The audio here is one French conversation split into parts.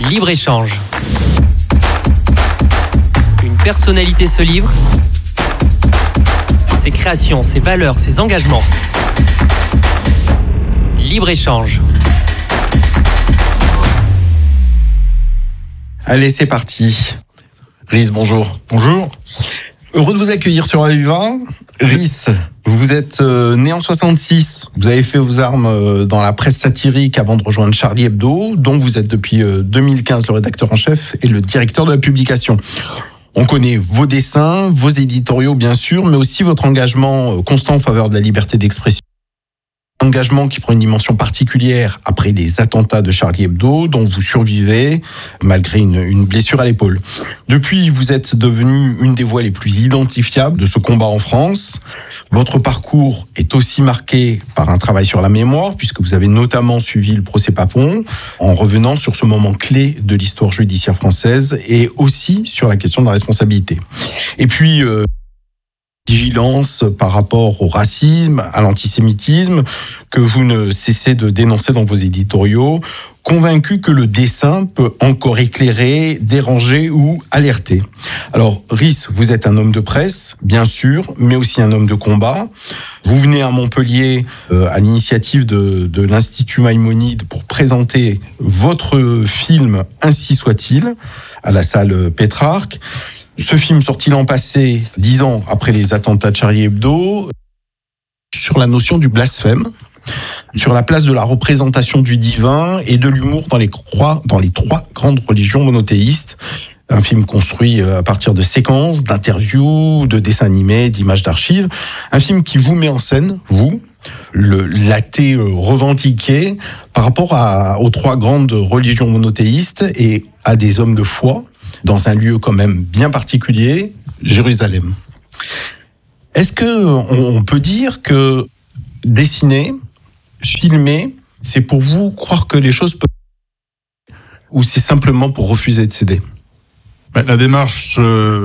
Libre-échange. Une personnalité se livre. Ses créations, ses valeurs, ses engagements. Libre-échange. Allez, c'est parti. Rhys, bonjour. Bonjour. Heureux de vous accueillir sur Aviva. Rhys, vous êtes né en 66. Vous avez fait vos armes dans la presse satirique avant de rejoindre Charlie Hebdo, dont vous êtes depuis 2015 le rédacteur en chef et le directeur de la publication. On connaît vos dessins, vos éditoriaux bien sûr, mais aussi votre engagement constant en faveur de la liberté d'expression. Engagement qui prend une dimension particulière après les attentats de Charlie Hebdo, dont vous survivez malgré une blessure à l'épaule. Depuis, vous êtes devenu une des voix les plus identifiables de ce combat en France. Votre parcours est aussi marqué par un travail sur la mémoire, puisque vous avez notamment suivi le procès Papon, en revenant sur ce moment clé de l'histoire judiciaire française, et aussi sur la question de la responsabilité. Et puis, vigilance par rapport au racisme, à l'antisémitisme, que vous ne cessez de dénoncer dans vos éditoriaux, convaincu que le dessin peut encore éclairer, déranger ou alerter. Alors, Rhys, vous êtes un homme de presse, bien sûr, mais aussi un homme de combat. Vous venez à Montpellier à l'initiative de l'Institut Maïmonide pour présenter votre film « Ainsi soit-il » à la salle Pétrarque. Ce film sorti l'an passé, 10 ans après les attentats de Charlie Hebdo, sur la notion du blasphème, sur la place de la représentation du divin et de l'humour dans les trois grandes religions monothéistes. Un film construit à partir de séquences, d'interviews, de dessins animés, d'images d'archives. Un film qui vous met en scène, vous, l'athée revendiqué, par rapport aux trois grandes religions monothéistes et à des hommes de foi, dans un lieu quand même bien particulier, Jérusalem. Est-ce que on peut dire que dessiner, filmer, c'est pour vous croire que les choses peuvent... ou c'est simplement pour refuser de céder ? La démarche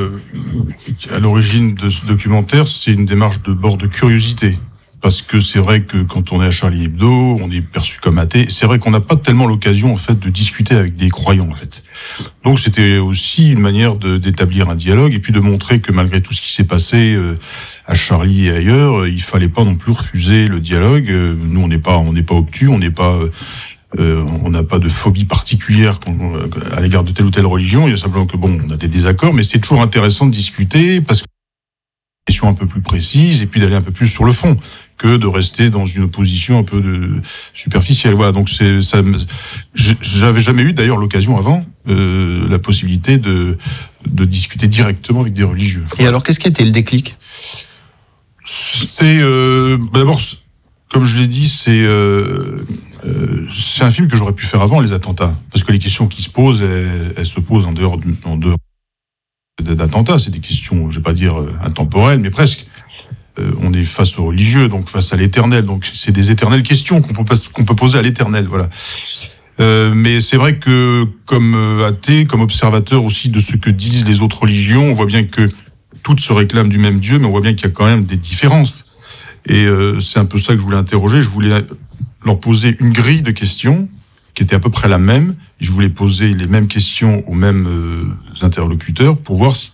à l'origine de ce documentaire, c'est une démarche de bord de curiosité. Parce que c'est vrai que quand on est à Charlie Hebdo, on est perçu comme athée. C'est vrai qu'on n'a pas tellement l'occasion, en fait, de discuter avec des croyants, en fait. Donc c'était aussi une manière d'établir un dialogue et puis de montrer que malgré tout ce qui s'est passé à Charlie et ailleurs, il fallait pas non plus refuser le dialogue. Nous, on n'est pas obtus, on n'a pas de phobie particulière à l'égard de telle ou telle religion. Il y a simplement que on a des désaccords, mais c'est toujours intéressant de discuter parce que un peu plus précise et puis d'aller un peu plus sur le fond que de rester dans une position un peu superficielle. Voilà, donc j'avais jamais eu d'ailleurs l'occasion avant la possibilité de discuter directement avec des religieux. Et alors, qu'est-ce qui a été le déclic ? C'est d'abord, comme je l'ai dit, c'est un film que j'aurais pu faire avant les attentats, parce que les questions qui se posent, elles se posent en dehors d'attentats. C'est des questions, je vais pas dire intemporelles, mais presque. On est face aux religieux, donc face à l'éternel. Donc c'est des éternelles questions qu'on peut poser à l'éternel. Voilà. Mais c'est vrai que comme athée, comme observateur aussi de ce que disent les autres religions, on voit bien que toutes se réclament du même Dieu, mais on voit bien qu'il y a quand même des différences. Et c'est un peu ça que je voulais interroger. Je voulais leur poser une grille de questions qui était à peu près la même. Je voulais poser les mêmes questions aux mêmes interlocuteurs pour voir si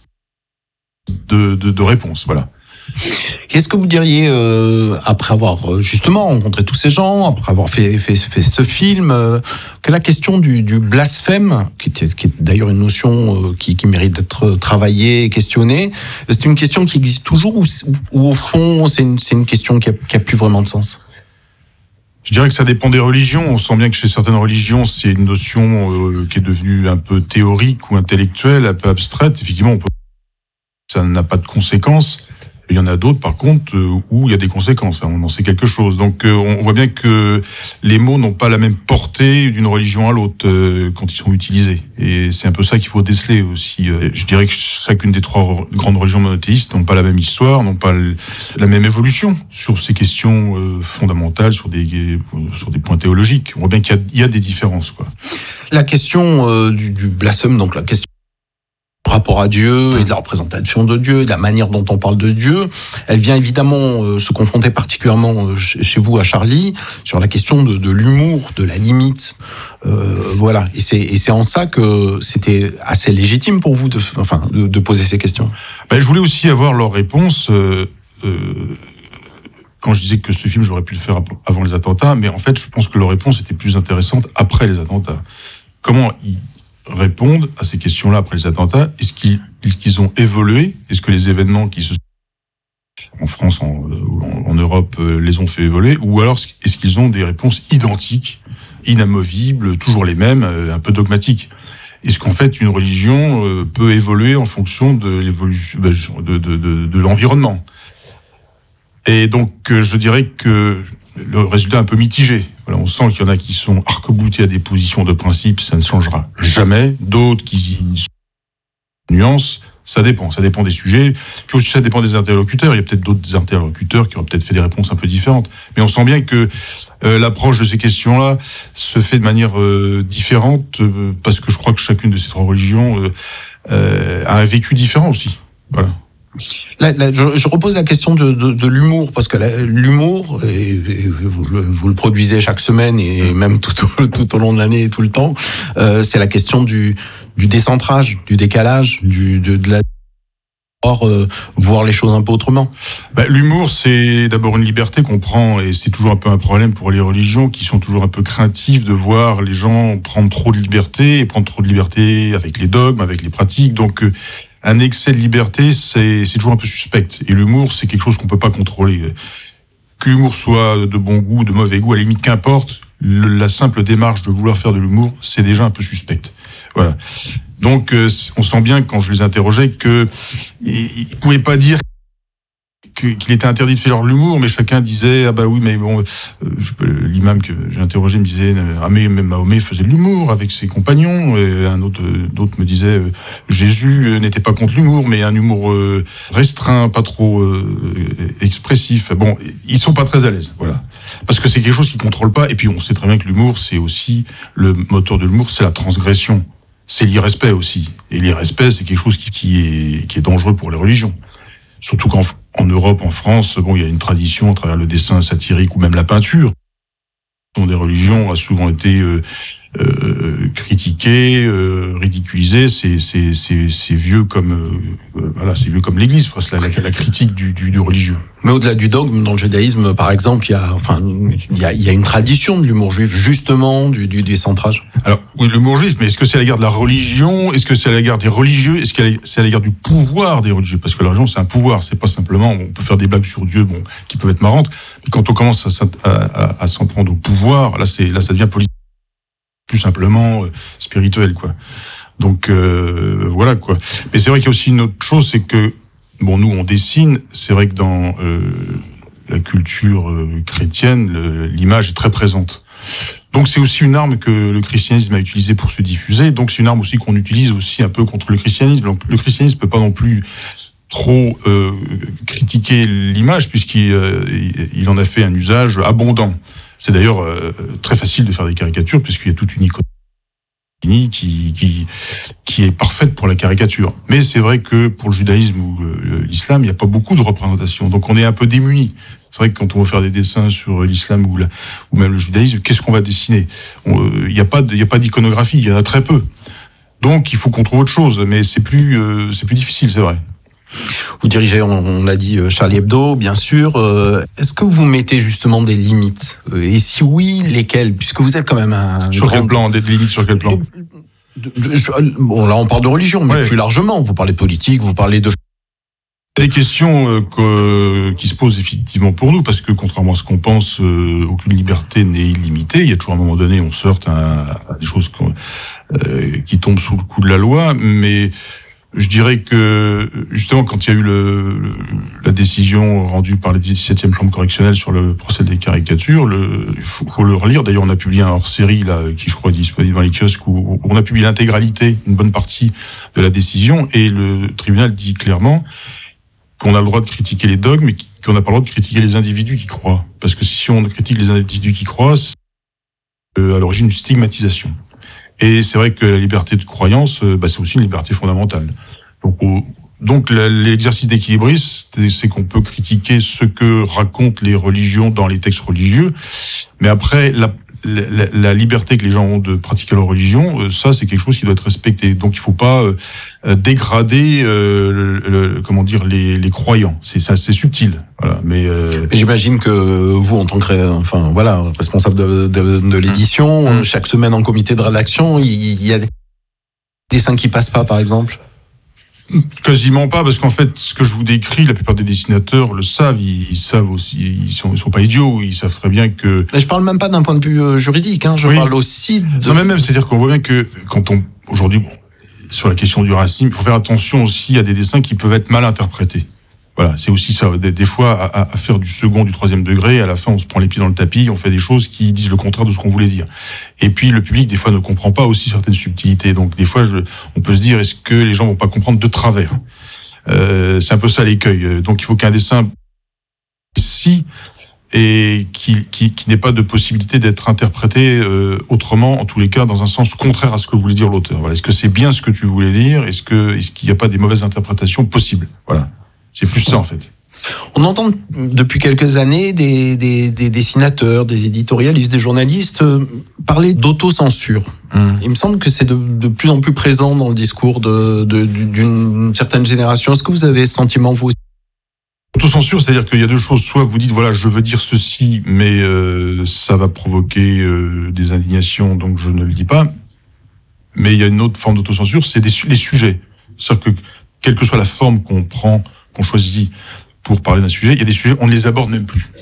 de réponses. Voilà. Qu'est-ce que vous diriez après avoir justement rencontré tous ces gens, après avoir fait ce film, que la question du blasphème, qui est d'ailleurs une notion qui mérite d'être travaillée et questionnée, c'est une question qui existe toujours ou au fond c'est une question qui a plus vraiment de sens ? Je dirais que ça dépend des religions. On sent bien que chez certaines religions, c'est une notion qui est devenue un peu théorique ou intellectuelle, un peu abstraite. Effectivement, ça n'a pas de conséquences. Il y en a d'autres, par contre, où il y a des conséquences. Enfin, on en sait quelque chose. Donc, on voit bien que les mots n'ont pas la même portée d'une religion à l'autre quand ils sont utilisés. Et c'est un peu ça qu'il faut déceler aussi. Je dirais que chacune des trois grandes religions monothéistes n'ont pas la même histoire, n'ont pas la même évolution sur ces questions fondamentales, sur des points théologiques. On voit bien qu'il y a des différences, quoi. La question du blasphème, donc la question rapport à Dieu et de la représentation de Dieu, de la manière dont on parle de Dieu. Elle vient évidemment se confronter particulièrement chez vous à Charlie sur la question de l'humour, de la limite. Voilà. Et c'est en ça que c'était assez légitime pour vous de poser ces questions. Je voulais aussi avoir leur réponse. Quand je disais que ce film, j'aurais pu le faire avant les attentats, mais en fait, je pense que leur réponse était plus intéressante après les attentats. Comment ils répondent à ces questions-là après les attentats? Est-ce qu'ils ont évolué? Est-ce que les événements qui se sont en France, en Europe, les ont fait évoluer? Ou alors, est-ce qu'ils ont des réponses identiques, inamovibles, toujours les mêmes, un peu dogmatiques? Est-ce qu'en fait, une religion peut évoluer en fonction de l'évolution de l'environnement? Et donc, je dirais que le résultat est un peu mitigé. Voilà, on sent qu'il y en a qui sont arc-boutés à des positions de principe, ça ne changera jamais. D'autres qui nuancent, ça dépend des sujets. Puis aussi, ça dépend des interlocuteurs. Il y a peut-être d'autres interlocuteurs qui auraient peut-être fait des réponses un peu différentes. Mais on sent bien que l'approche de ces questions-là se fait de manière différente, parce que je crois que chacune de ces trois religions a un vécu différent aussi. Voilà. Là, je repose la question de l'humour, parce que l'humour, vous le produisez chaque semaine et même tout au long de l'année et tout le temps, c'est la question du décentrage, du décalage, de la voir les choses un peu autrement. L'humour, c'est d'abord une liberté qu'on prend, et c'est toujours un peu un problème pour les religions qui sont toujours un peu craintives de voir les gens prendre trop de liberté, et prendre trop de liberté avec les dogmes, avec les pratiques. Donc un excès de liberté, c'est toujours un peu suspect. Et l'humour, c'est quelque chose qu'on peut pas contrôler. Que l'humour soit de bon goût, de mauvais goût, à la limite, qu'importe, la simple démarche de vouloir faire de l'humour, c'est déjà un peu suspect. Voilà. Donc, on sent bien, quand je les interrogeais, que ils pouvaient pas dire qu'il était interdit de faire de l'humour, mais chacun disait, ah bah oui, mais bon, l'imam que j'ai interrogé me disait, ah mais Mahomet faisait de l'humour avec ses compagnons, et d'autres me disaient, Jésus n'était pas contre l'humour, mais un humour restreint, pas trop expressif. Bon, ils sont pas très à l'aise, voilà. Parce que c'est quelque chose qu'ils contrôlent pas, et puis on sait très bien que l'humour, c'est aussi, le moteur de l'humour, c'est la transgression. C'est l'irrespect aussi. Et l'irrespect, c'est quelque chose qui est dangereux pour les religions. Surtout qu'en Europe, en France, il y a une tradition à travers le dessin satirique ou même la peinture. Des religions a souvent été critiquées, ridiculisées. C'est vieux comme c'est vieux comme l'Église, presque la critique du religieux. Mais au-delà du dogme, dans le judaïsme, par exemple, il y a une tradition de l'humour juif, justement, du décentrage. Alors, oui, l'humour juif, mais est-ce que c'est à l'égard de la religion? Est-ce que c'est à l'égard des religieux? Est-ce que c'est à l'égard du pouvoir des religieux? Parce que la religion, c'est un pouvoir, c'est pas simplement, on peut faire des blagues sur Dieu, qui peuvent être marrantes, mais quand on commence à s'en prendre au pouvoir, là, ça devient politique, plus simplement spirituel, quoi. Donc, voilà, quoi. Mais c'est vrai qu'il y a aussi une autre chose, c'est que, nous, on dessine. C'est vrai que dans la culture chrétienne, l'image est très présente. Donc, c'est aussi une arme que le christianisme a utilisée pour se diffuser. Donc, c'est une arme aussi qu'on utilise aussi un peu contre le christianisme. Donc, le christianisme peut pas non plus trop critiquer l'image, puisqu'il en a fait un usage abondant. C'est d'ailleurs très facile de faire des caricatures, puisqu'il y a toute une iconographie qui est parfaite pour la caricature. Mais c'est vrai que pour le judaïsme ou l'islam, il n'y a pas beaucoup de représentations. Donc on est un peu démunis. C'est vrai que quand on veut faire des dessins sur l'islam ou même le judaïsme, qu'est-ce qu'on va dessiner? Il n'y a pas d'iconographie, il y en a très peu. Donc il faut qu'on trouve autre chose, mais c'est plus difficile, c'est vrai. Vous dirigez, on l'a dit, Charlie Hebdo, bien sûr. Est-ce que vous mettez justement des limites? Et si oui, lesquelles? Puisque vous êtes quand même un... Sur quel plan? Des limites sur quel plan? Là, on parle de religion, mais plus largement. Vous parlez politique, vous parlez de... Des questions qui se posent effectivement pour nous, parce que contrairement à ce qu'on pense, aucune liberté n'est illimitée. Il y a toujours un moment donné, on se heurte à des choses qui tombent sous le coup de la loi, mais... Je dirais que, justement, quand il y a eu la décision rendue par la 17e chambre correctionnelle sur le procès des caricatures, il faut le relire. D'ailleurs, on a publié un hors-série, là, qui, je crois, est disponible dans les kiosques, où on a publié l'intégralité, une bonne partie de la décision, et le tribunal dit clairement qu'on a le droit de critiquer les dogmes, mais qu'on n'a pas le droit de critiquer les individus qui croient. Parce que si on critique les individus qui croient, c'est à l'origine une stigmatisation. Et c'est vrai que la liberté de croyance, c'est aussi une liberté fondamentale. Donc l'exercice d'équilibriste, c'est qu'on peut critiquer ce que racontent les religions dans les textes religieux, mais après la liberté que les gens ont de pratiquer leur religion, ça c'est quelque chose qui doit être respecté. Donc il faut pas dégrader les croyants. C'est subtil. Voilà. Mais j'imagine que vous, en tant que responsable de l'édition, chaque semaine en comité de rédaction, il y a des dessins qui passent pas, par exemple. Quasiment pas, parce qu'en fait, ce que je vous décris, la plupart des dessinateurs le savent, ils savent aussi, ils sont pas idiots, ils savent très bien que... Mais je parle même pas d'un point de vue juridique, je parle aussi de... Non, mais même, c'est-à-dire qu'on voit bien que quand aujourd'hui, sur la question du racisme, il faut faire attention aussi à des dessins qui peuvent être mal interprétés. Voilà, c'est aussi ça. Des fois, à faire du second, du troisième degré, à la fin, on se prend les pieds dans le tapis, on fait des choses qui disent le contraire de ce qu'on voulait dire. Et puis, le public, des fois, ne comprend pas aussi certaines subtilités. Donc, des fois, on peut se dire, est-ce que les gens vont pas comprendre de travers? C'est un peu ça l'écueil. Donc, il faut qu'un dessin et qui n'ait pas de possibilité d'être interprété autrement, en tous les cas, dans un sens contraire à ce que voulait dire l'auteur. Voilà. Est-ce que c'est bien ce que tu voulais dire? Est-ce qu'il n'y a pas des mauvaises interprétations possibles? Voilà. C'est plus ça, en fait. On entend depuis quelques années des dessinateurs, des éditorialistes, des journalistes parler d'autocensure. Il me semble que c'est de plus en plus présent dans le discours d'une certaine génération. Est-ce que vous avez ce sentiment, vous aussi? Autocensure, c'est-à-dire qu'il y a deux choses. Soit vous dites, voilà, je veux dire ceci, mais ça va provoquer des indignations, donc je ne le dis pas. Mais il y a une autre forme d'autocensure, c'est les sujets. C'est-à-dire que, quelle que soit la forme qu'on choisit pour parler d'un sujet, il y a des sujets, on ne les aborde même plus.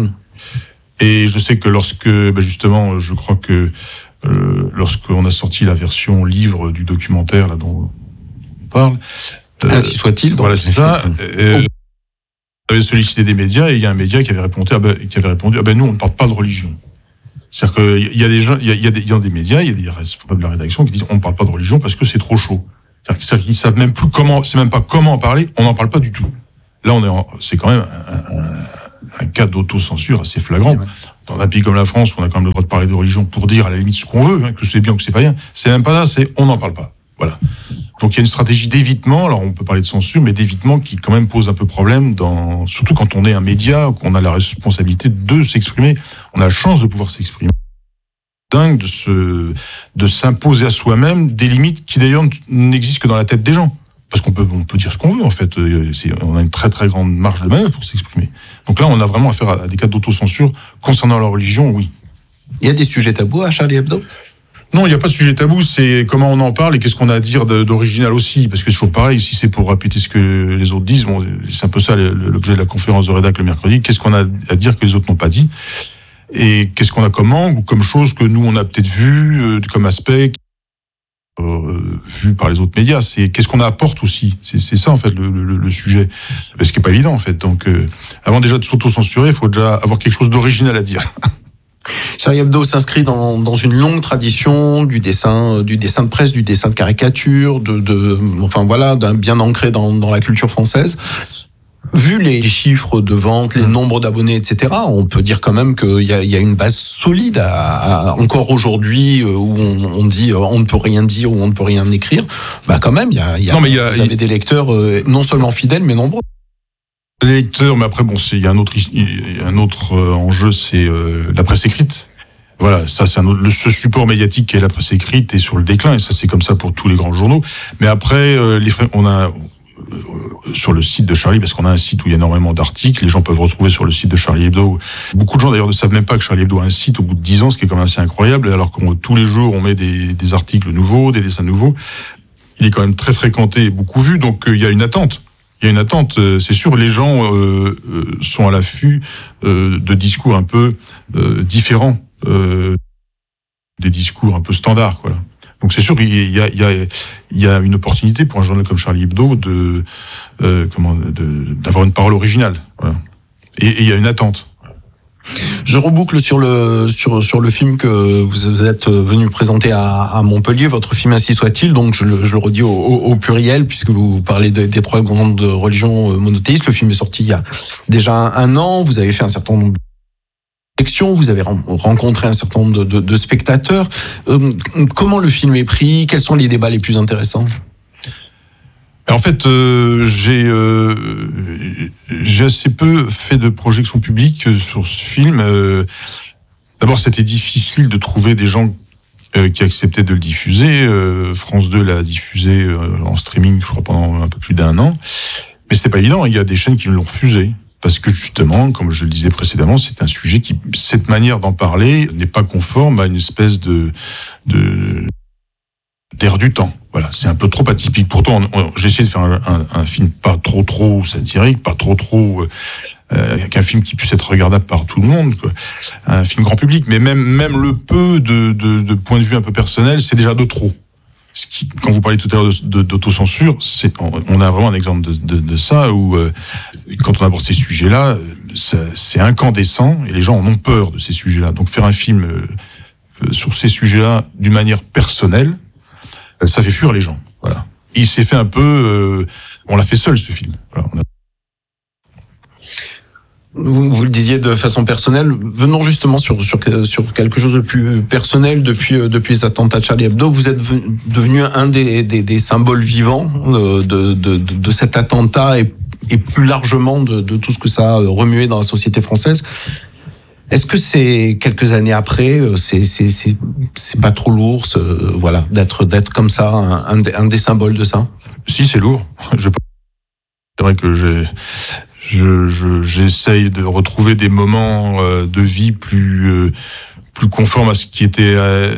Et je sais que justement, je crois que lorsqu'on a sorti la version livre du documentaire là dont on parle, ainsi soit-il. Donc. Voilà, c'est ça. On avait sollicité des médias et il y a un média qui avait répondu, nous on ne parle pas de religion. C'est-à-dire qu'il y a des gens, il y a des médias, il y a des responsables de la rédaction qui disent on ne parle pas de religion parce que c'est trop chaud. C'est-à-dire qu'ils savent même plus c'est même pas comment en parler, on n'en parle pas du tout. Là, c'est quand même un cas d'autocensure assez flagrant. Ouais. Dans un pays comme la France, on a quand même le droit de parler de religion pour dire à la limite ce qu'on veut, que c'est bien ou que c'est pas bien. C'est même pas ça, on n'en parle pas. Voilà. Donc il y a une stratégie d'évitement, alors on peut parler de censure, mais d'évitement qui quand même pose un peu problème surtout quand on est un média, qu'on a la responsabilité de s'exprimer. On a la chance de pouvoir s'exprimer. Dingue de s'imposer à soi-même des limites qui d'ailleurs n'existent que dans la tête des gens. Parce qu'on peut dire ce qu'on veut, en fait. On a une très très grande marge de manœuvre pour s'exprimer. Donc là, on a vraiment affaire à des cas d'autocensure concernant la religion, oui. Il y a des sujets tabous à Charlie Hebdo? Non, il n'y a pas de sujet tabou, c'est comment on en parle et qu'est-ce qu'on a à dire d'original aussi. Parce que c'est toujours pareil, si c'est pour répéter ce que les autres disent, c'est un peu ça l'objet de la conférence de rédac le mercredi. Qu'est-ce qu'on a à dire que les autres n'ont pas dit? Et qu'est-ce qu'on a comme angle ou comme chose que nous, on a peut-être vu, comme aspect, vu par les autres médias, c'est qu'est-ce qu'on apporte aussi. C'est ça en fait le sujet, ce qui est pas évident en fait. Donc avant déjà de s'auto-censurer, il faut déjà avoir quelque chose d'original à dire. Charlie Hebdo s'inscrit dans une longue tradition du dessin de presse, du dessin de caricature, bien ancré dans la culture française. Vu les chiffres de vente, les nombres d'abonnés, etc., on peut dire quand même qu'il y a une base solide encore aujourd'hui où on dit on ne peut rien dire ou on ne peut rien écrire. Bah quand même, vous avez des lecteurs non seulement fidèles mais nombreux. Des lecteurs, mais après il y a un autre enjeu, c'est la presse écrite. Voilà, ça c'est ce support médiatique qui est la presse écrite est sur le déclin et ça c'est comme ça pour tous les grands journaux. Mais après on a sur le site de Charlie, parce qu'on a un site où il y a énormément d'articles, les gens peuvent retrouver sur le site de Charlie Hebdo. Beaucoup de gens d'ailleurs ne savent même pas que Charlie Hebdo a un site au bout de 10 ans, ce qui est quand même assez incroyable, alors que tous les jours on met des articles nouveaux, des dessins nouveaux. Il est quand même très fréquenté et beaucoup vu, donc il y a une attente. C'est sûr, les gens sont à l'affût de discours un peu différents, des discours un peu standards, quoi. Donc c'est sûr qu'il y a une opportunité pour un journal comme Charlie Hebdo d'avoir une parole originale. Voilà. Et il y a une attente. Je reboucle sur le film que vous êtes venu présenter à Montpellier, votre film Ainsi soit-il. Donc je le redis au pluriel puisque vous parlez des trois grandes religions monothéistes. Le film est sorti il y a déjà un an. Vous avez fait un certain nombre d'élections, vous avez rencontré un certain nombre de spectateurs. Comment le film est pris? Quels sont les débats les plus intéressants? En fait, j'ai assez peu fait de projection publique sur ce film. D'abord, c'était difficile de trouver des gens qui acceptaient de le diffuser. France 2 l'a diffusé en streaming, je crois, pendant un peu plus d'1 an. Mais c'était pas évident. Il y a des chaînes qui me l'ont refusé. Parce que justement, comme je le disais précédemment, c'est un sujet qui, cette manière d'en parler, n'est pas conforme à une espèce d'air du temps. Voilà, c'est un peu trop atypique. Pourtant, j'ai essayé de faire un film pas trop satirique, pas trop qu'un film qui puisse être regardable par tout le monde, quoi. Un film grand public. Mais même le peu de point de vue un peu personnel, c'est déjà de trop. Quand vous parlez tout à l'heure d'autocensure, on a vraiment un exemple de ça où quand on aborde ces sujets-là, c'est incandescent et les gens en ont peur de ces sujets-là. Donc faire un film sur ces sujets-là d'une manière personnelle, ça fait fuir les gens. Voilà. Il s'est fait un peu, on l'a fait seul ce film. Voilà, Vous le disiez de façon personnelle. Venons justement sur quelque chose de plus personnel. Depuis les attentats de Charlie Hebdo, vous êtes devenu un des symboles vivants de cet attentat et plus largement de tout ce que ça a remué dans la société française. Est-ce que c'est quelques années après, c'est pas trop lourd, voilà, d'être comme ça un des symboles de ça? Si, c'est lourd. C'est vrai que j'essaye de retrouver des moments de vie plus conformes à ce qui était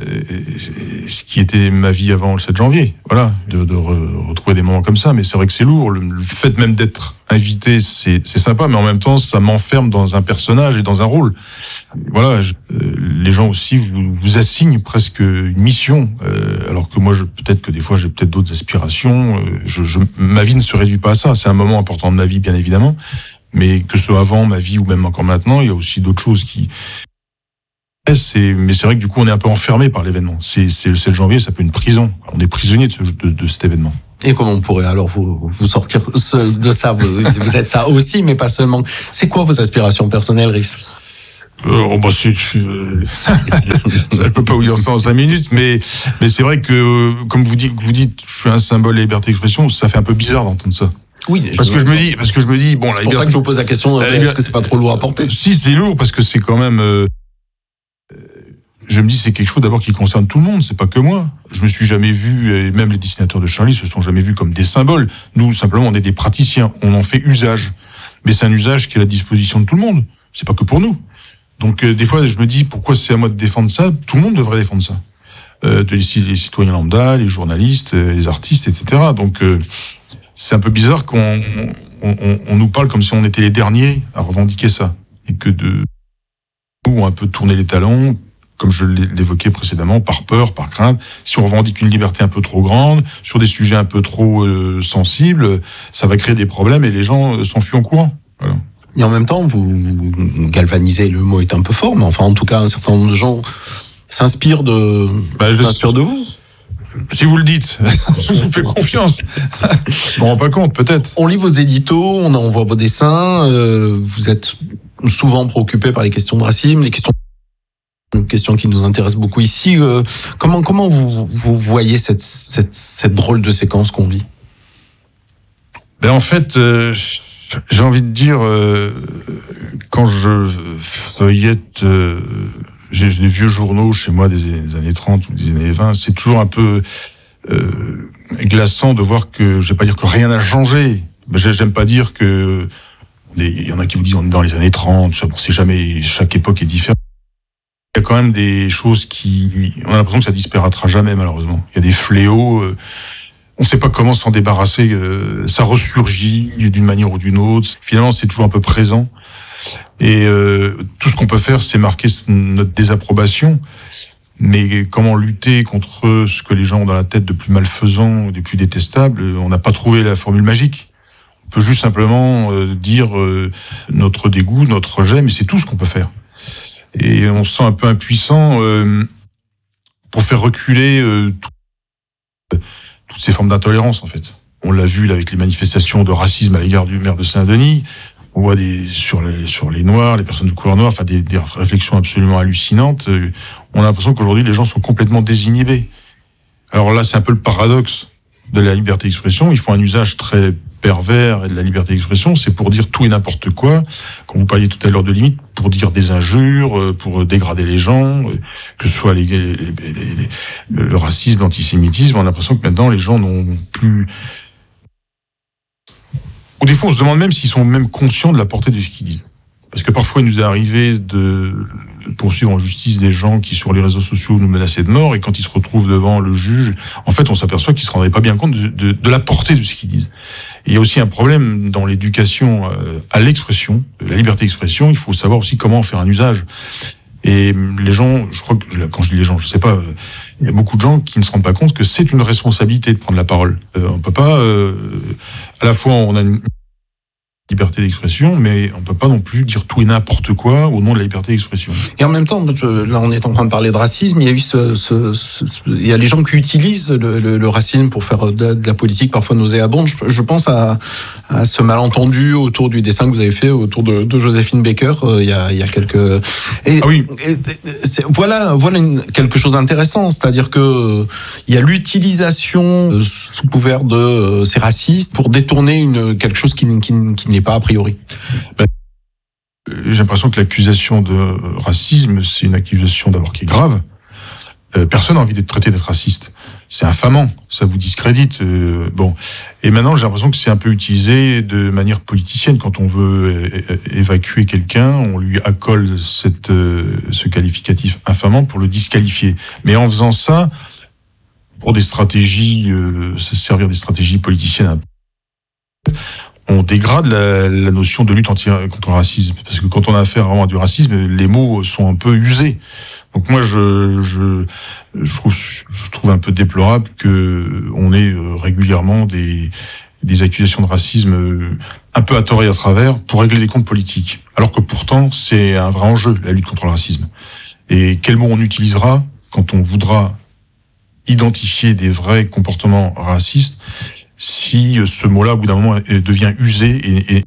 ma vie avant le 7 janvier. Voilà, de retrouver des moments comme ça. Mais c'est vrai que c'est lourd. Le fait même d'être invité, c'est sympa, mais en même temps, ça m'enferme dans un personnage et dans un rôle. Voilà, les gens aussi vous assignent presque une mission, alors que moi, peut-être que des fois, j'ai peut-être d'autres aspirations. Ma vie ne se réduit pas à ça. C'est un moment important de ma vie, bien évidemment, mais que ce soit avant ma vie ou même encore maintenant, il y a aussi d'autres choses qui... Mais c'est vrai que du coup, on est un peu enfermé par l'événement. C'est le 7 janvier, ça peut être une prison. On est prisonnier de cet événement. Et comment on pourrait alors vous sortir de ça? Vous êtes ça aussi, mais pas seulement. C'est quoi vos aspirations personnelles, Rhys? Je peux pas vous dire ça en 5 minutes, mais c'est vrai que, comme vous dites, je suis un symbole de la liberté d'expression, ça fait un peu bizarre d'entendre ça. Oui, parce que je me dis, bon, c'est pour ça que je vous pose la question, est-ce que c'est pas trop lourd à porter? Si, c'est lourd, parce que c'est quand même, je me dis, c'est quelque chose d'abord qui concerne tout le monde, c'est pas que moi. Je me suis jamais vu, et même les dessinateurs de Charlie se sont jamais vus comme des symboles. Nous, simplement, on est des praticiens, on en fait usage. Mais c'est un usage qui est à la disposition de tout le monde. C'est pas que pour nous. Donc, des fois, je me dis, pourquoi c'est à moi de défendre ça? Tout le monde devrait défendre ça. Les citoyens lambda, les journalistes, les artistes, etc. Donc, c'est un peu bizarre qu'on nous parle comme si on était les derniers à revendiquer ça. Et que nous, on a un peu tourné les talons, comme je l'évoquais précédemment, par peur, par crainte. Si on revendique une liberté un peu trop grande, sur des sujets un peu trop sensibles, ça va créer des problèmes et les gens s'enfuient en courant. Voilà. Et en même temps, vous galvanisez, le mot est un peu fort, mais enfin, en tout cas, un certain nombre de gens s'inspirent de vous. Si vous le dites, je vous fais confiance. Je me rends pas compte, peut-être. On lit vos éditos, on voit vos dessins, vous êtes souvent préoccupé par les questions de racisme, les questions qui nous intéressent beaucoup ici. Comment vous voyez cette drôle de séquence qu'on vit? En fait, j'ai envie de dire, quand je feuillette, j'ai des vieux journaux chez moi des années 30 ou des années 20, c'est toujours un peu glaçant de voir que, je vais pas dire que rien n'a changé, mais j'aime pas dire que, il y en a qui vous disent on est dans les années 30, c'est jamais, chaque époque est différente. Il y a quand même des choses on a l'impression que ça disparaîtra jamais, malheureusement. Il y a des fléaux, on ne sait pas comment s'en débarrasser, ça ressurgit d'une manière ou d'une autre. Finalement, c'est toujours un peu présent. Et tout ce qu'on peut faire, c'est marquer notre désapprobation. Mais comment lutter contre ce que les gens ont dans la tête de plus malfaisant, de plus détestable? On n'a pas trouvé la formule magique. On peut juste simplement dire notre dégoût, notre rejet, mais c'est tout ce qu'on peut faire. Et on se sent un peu impuissant pour faire reculer toutes ces formes d'intolérance, en fait. On l'a vu là, avec les manifestations de racisme à l'égard du maire de Saint-Denis. On voit sur les Noirs, les personnes de couleur noire, enfin des réflexions absolument hallucinantes. On a l'impression qu'aujourd'hui, les gens sont complètement désinhibés. Alors là, c'est un peu le paradoxe. de la liberté d'expression. Ils font un usage très pervers de la liberté d'expression. C'est pour dire tout et n'importe quoi. Quand vous parliez tout à l'heure de limites, pour dire des injures, pour dégrader les gens, que ce soit le racisme, l'antisémitisme. On a l'impression que maintenant les gens n'ont plus... Ou des fois, on se demande même s'ils sont même conscients de la portée de ce qu'ils disent. Parce que parfois, il nous est arrivé de poursuivre en justice des gens qui, sur les réseaux sociaux, nous menaçaient de mort, et quand ils se retrouvent devant le juge, en fait, on s'aperçoit qu'ils se rendraient pas bien compte de la portée de ce qu'ils disent. Et il y a aussi un problème dans l'éducation à l'expression, la liberté d'expression. Il faut savoir aussi comment en faire un usage. Et les gens, je crois que, quand je dis les gens, je sais pas, il y a beaucoup de gens qui ne se rendent pas compte que c'est une responsabilité de prendre la parole. On peut pas, à la fois, on a une liberté d'expression, mais on peut pas non plus dire tout et n'importe quoi au nom de la liberté d'expression. Et en même temps, là, on est en train de parler de racisme. Il y a eu il y a les gens qui utilisent le racisme pour faire de la politique parfois nauséabonde. Je pense à ce malentendu autour du dessin que vous avez fait autour de Joséphine Baker il y a quelques. Ah oui. Voilà quelque chose d'intéressant, c'est-à-dire que il y a l'utilisation sous couvert de ces racistes pour détourner quelque chose qui n'est pas a priori. J'ai l'impression que l'accusation de racisme, c'est une accusation d'abord qui est grave. Personne n'a envie d'être traité d'être raciste. C'est infamant, ça vous discrédite. Bon, et maintenant j'ai l'impression que c'est un peu utilisé de manière politicienne. Quand on veut évacuer quelqu'un, on lui accole ce qualificatif infamant pour le disqualifier. Mais en faisant ça, pour des stratégies, se servir des stratégies politiciennes, on dégrade la notion de lutte contre le racisme. Parce que quand on a affaire vraiment à du racisme, les mots sont un peu usés. Donc moi, je trouve un peu déplorable que on ait régulièrement des accusations de racisme un peu à tort et à travers pour régler des comptes politiques. Alors que pourtant, c'est un vrai enjeu, la lutte contre le racisme. Et quel mot on utilisera quand on voudra identifier des vrais comportements racistes, si ce mot-là, au bout d'un moment, devient usé et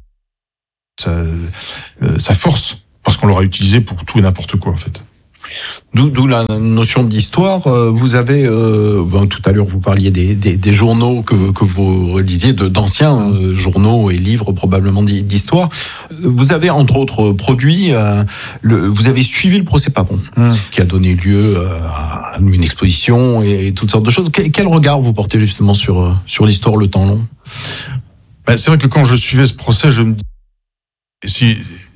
ça force, parce qu'on l'aura utilisé pour tout et n'importe quoi, en fait. D'où la notion d'histoire. Vous avez, tout à l'heure, vous parliez des journaux que vous relisiez, d'anciens journaux et livres probablement d'histoire. Vous avez, entre autres, produit, vous avez suivi le procès Papon, qui a donné lieu à une exposition et toutes sortes de choses. Quel regard vous portez justement sur l'histoire, le temps long? C'est vrai que quand je suivais ce procès, je me dis,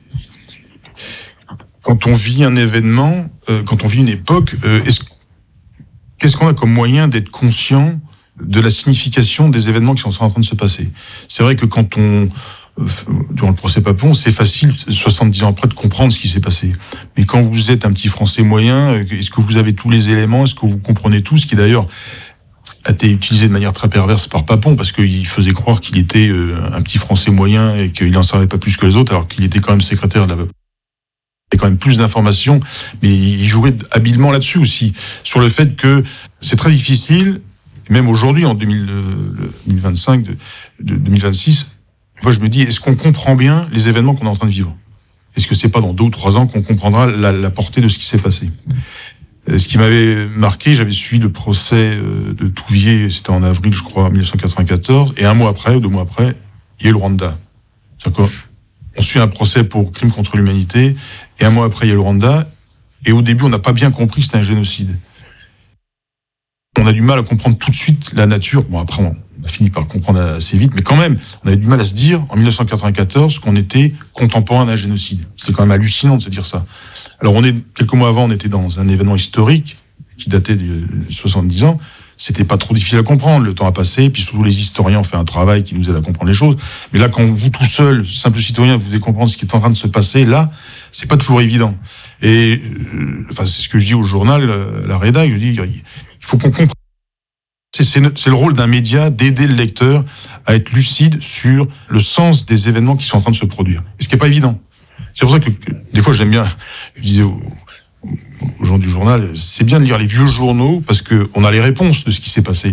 quand on vit un événement, quand on vit une époque, qu'est-ce qu'on a comme moyen d'être conscient de la signification des événements qui sont en train de se passer? C'est vrai que quand durant le procès Papon, c'est facile, 70 ans après, de comprendre ce qui s'est passé. Mais quand vous êtes un petit Français moyen, est-ce que vous avez tous les éléments? Est-ce que vous comprenez tout? Ce qui d'ailleurs a été utilisé de manière très perverse par Papon, parce qu'il faisait croire qu'il était un petit Français moyen et qu'il n'en savait pas plus que les autres, alors qu'il était quand même secrétaire de la... Il y a quand même plus d'informations, mais il jouait habilement là-dessus aussi, sur le fait que c'est très difficile, même aujourd'hui, en 2025, 2026, moi je me dis, est-ce qu'on comprend bien les événements qu'on est en train de vivre? Est-ce que c'est pas dans 2 ou 3 ans qu'on comprendra la portée de ce qui s'est passé? Ce qui m'avait marqué, j'avais suivi le procès de Touvier, c'était en avril, je crois, 1994, et 1 mois après, ou 2 mois après, il y a eu le Rwanda. C'est-à-dire qu'on suit un procès pour crime contre l'humanité, et 1 mois après, il y a le Rwanda, et au début, on n'a pas bien compris que c'était un génocide. On a du mal à comprendre tout de suite la nature. Bon, après, on a fini par comprendre assez vite, mais quand même, on avait du mal à se dire, en 1994, qu'on était contemporain d'un génocide. C'est quand même hallucinant de se dire ça. Alors, quelques mois avant, on était dans un événement historique, qui datait de 70 ans. C'était pas trop difficile à comprendre. Le temps a passé, puis surtout les historiens ont fait un travail qui nous aide à comprendre les choses. Mais là, quand vous tout seul, simple citoyen, vous devez comprendre ce qui est en train de se passer, là, c'est pas toujours évident. Et c'est ce que je dis au journal, la rédac, je dis, il faut qu'on comprenne. C'est le rôle d'un média d'aider le lecteur à être lucide sur le sens des événements qui sont en train de se produire. Et ce qui est pas évident. C'est pour ça que des fois j'aime bien, je disais aux gens du journal, c'est bien de lire les vieux journaux parce que on a les réponses de ce qui s'est passé.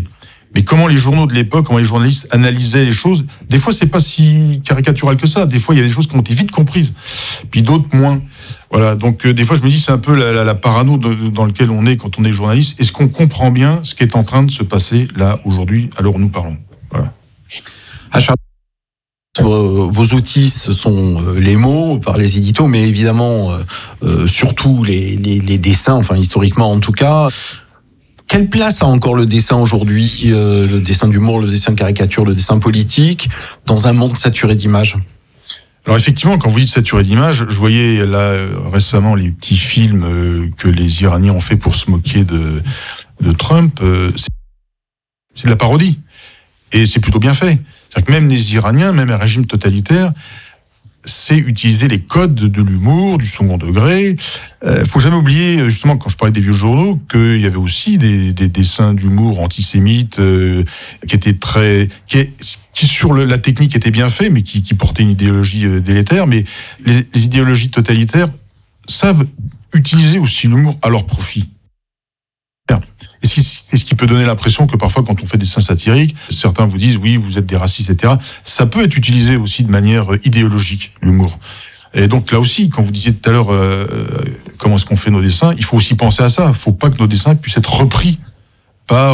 Mais comment les journaux de l'époque, comment les journalistes analysaient les choses, des fois c'est pas si caricatural que ça. Des fois il y a des choses qui ont été vite comprises, puis d'autres moins. Voilà, donc des fois je me dis c'est un peu la parano dans lequel on est quand on est journaliste. Est-ce qu'on comprend bien ce qui est en train de se passer là aujourd'hui à l'heure où nous parlons? Voilà. Vos outils, ce sont les mots par les éditos, mais évidemment surtout les dessins, enfin historiquement en tout cas. Quelle place a encore le dessin aujourd'hui, le dessin d'humour, le dessin de caricature, le dessin politique, dans un monde saturé d'images? Alors effectivement, quand vous dites saturé d'images, je voyais là récemment les petits films que les Iraniens ont fait pour se moquer de Trump. C'est de la parodie. Et c'est plutôt bien fait. C'est-à-dire que même les Iraniens, même un régime totalitaire, c'est utiliser les codes de l'humour, du second degré. Faut jamais oublier, justement, quand je parlais des vieux journaux, qu'il y avait aussi des dessins d'humour antisémites qui étaient qui sur la technique étaient bien faits, mais qui portaient une idéologie délétère. Mais les idéologies totalitaires savent utiliser aussi l'humour à leur profit. Et c'est ce qui peut donner l'impression que parfois, quand on fait des dessins satiriques, certains vous disent oui, vous êtes des racistes, etc. Ça peut être utilisé aussi de manière idéologique, l'humour. Et donc là aussi, quand vous disiez tout à l'heure comment est-ce qu'on fait nos dessins, il faut aussi penser à ça. Il ne faut pas que nos dessins puissent être repris par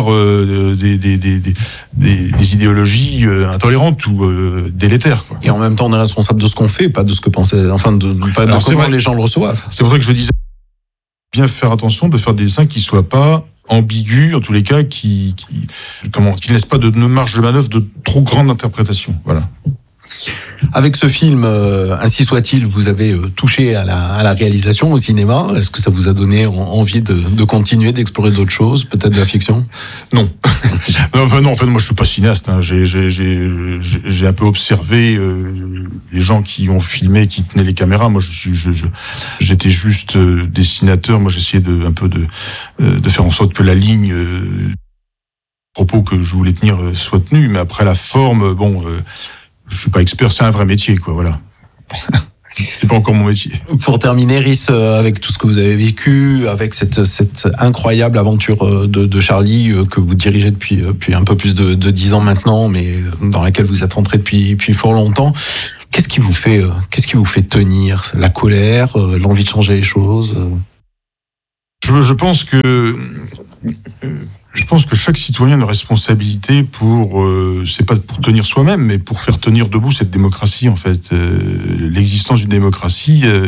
des idéologies intolérantes ou délétères, quoi. Et en même temps, on est responsable de ce qu'on fait, pas de ce que pensaient, enfin pas de comment les gens le reçoivent. C'est pour ça que je disais bien faire attention de faire des dessins qui soient pas ambigu, en tous les cas, qui laisse pas de marge de manœuvre de trop grande interprétation. Voilà. Avec ce film, ainsi soit-il, vous avez touché à la réalisation au cinéma. Est-ce que ça vous a donné envie de continuer, d'explorer d'autres choses, peut-être de la fiction? Non. Non, en fait, moi, je suis pas cinéaste, hein. J'ai un peu observé les gens qui ont filmé, qui tenaient les caméras. Moi, j'étais juste dessinateur. Moi, j'essayais de faire en sorte que la ligne propos que je voulais tenir soit tenue. Mais après, la forme, je suis pas expert, c'est un vrai métier, quoi, voilà. C'est pas encore mon métier. Pour terminer, Rhys, avec tout ce que vous avez vécu, avec cette incroyable aventure de Charlie que vous dirigez depuis un peu plus de 10 ans maintenant, mais dans laquelle vous êtes rentré depuis fort longtemps, qu'est-ce qui vous fait tenir? La colère, l'envie de changer les choses? Je pense que chaque citoyen a une responsabilité c'est pas pour tenir soi-même, mais pour faire tenir debout cette démocratie, en fait. L'existence d'une démocratie,